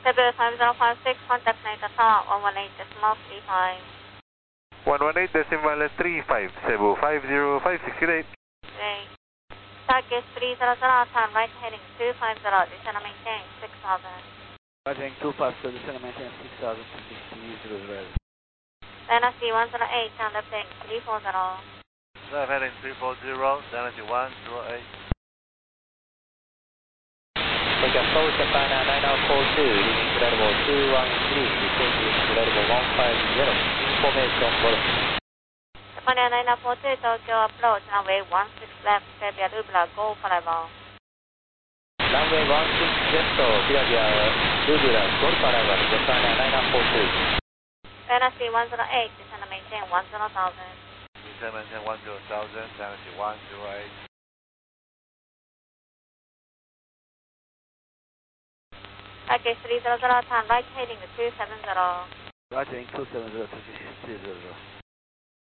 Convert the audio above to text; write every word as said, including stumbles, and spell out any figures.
February five zero five six, contact Naitata, one one eight decimal three five. one one eight decimal three five, Cebu five zero five six, good day. Great. Target three zero zero, turn right heading two five zero, descend and maintain six thousand. Roger, two five zero, descend and maintain six thousand to sixty zero. Dynasty one zero eight, turn left heading three four zero. Left heading three four zero, Dynasty one zero eight. Okay, approach Japan nine nine four two, leaving incredible two one three, descending incredible one five zero, information follow. Japan nine nine four two, Tokyo approach, runway one six left, Serbia Lubla, go for level. Runway one six left, Serbia Lubla, go for level, Japan nine nine four two. Dynasty one zero eight, descend and maintain one zero thousand. Descend and maintain one zero thousand, Dynasty one zero eight. Target three zero zero, turn right heading two seven zero. Roger, two seven zero to six zero.